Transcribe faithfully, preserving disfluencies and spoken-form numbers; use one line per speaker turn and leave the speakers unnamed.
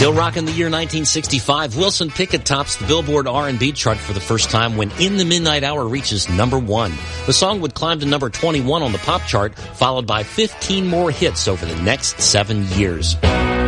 Still rocking the year nineteen sixty-five, Wilson Pickett tops the Billboard R and B chart for the first time when In the Midnight Hour reaches number one. The song would climb to number twenty-one on the pop chart, followed by fifteen more hits over the next seven years.